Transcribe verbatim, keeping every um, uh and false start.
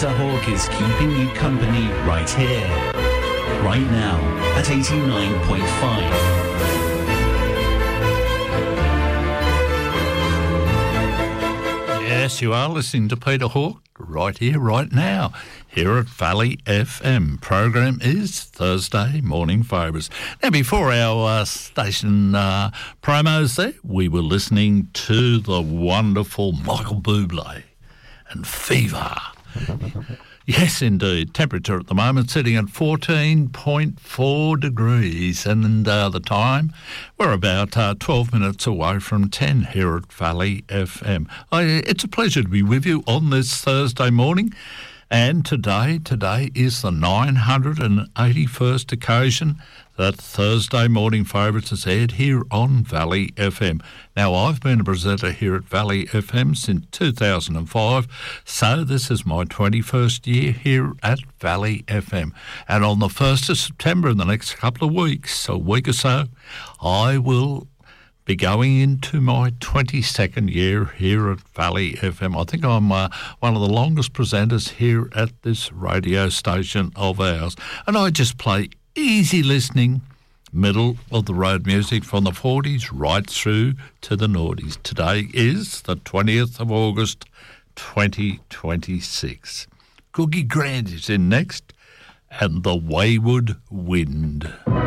Peter Hawke is keeping you company right here, right now at eighty-nine point five. Yes, you are listening to Peter Hawke right here, right now, here at Valley F M. Program is Thursday Morning Favourites. Now, before our uh, station uh, promos there, we were listening to the wonderful Michael Bublé and Fever. Yes, indeed. Temperature at the moment sitting at fourteen point four degrees, and uh, the time, we're about uh, twelve minutes away from ten here at Valley F M. I, it's a pleasure to be with you on this Thursday morning, and today, today is the nine hundred eighty-first occasion that Thursday Morning Favourites is aired here on Valley F M. Now, I've been a presenter here at Valley F M since two thousand five, so this is my twenty-first year here at Valley F M. And on the first of September, in the next couple of weeks, a week or so, I will be going into my twenty-second year here at Valley F M. I think I'm uh, one of the longest presenters here at this radio station of ours. And I just play easy listening, middle of the road music from the forties right through to the noughties. Today is the twentieth of August, twenty twenty-six. Cookie Grant is in next, and The Wayward Wind.